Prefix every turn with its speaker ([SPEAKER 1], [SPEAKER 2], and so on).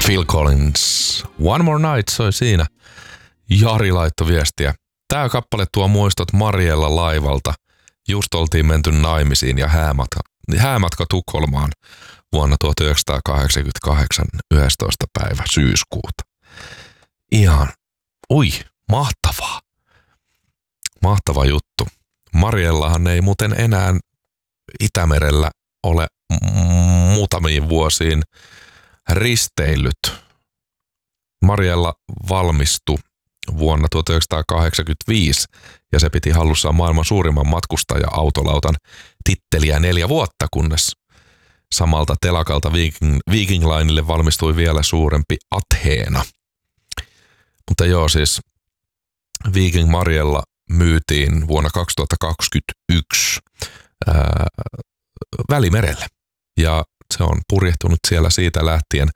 [SPEAKER 1] Phil Collins, One More Night soi siinä. Jari laittoi viestiä. Tää kappale tuo muistot Mariella laivalta. Just oltiin menty naimisiin ja häämatka Tukholmaan vuonna 1988, 11. päivä syyskuuta. Ihan, mahtavaa. Mahtava juttu. Mariellahan ei muuten enää Itämerellä ole muutamiin vuosiin risteillyt. Mariella valmistui vuonna 1985 ja se piti hallussaan maailman suurimman matkustaja-autolautan titteliä 4 vuotta, kunnes samalta telakalta Viking Linelle valmistui vielä suurempi Athena. Mutta joo, Viking Mariella myytiin vuonna 2021 Välimerelle ja se on purjehtunut siellä siitä lähtien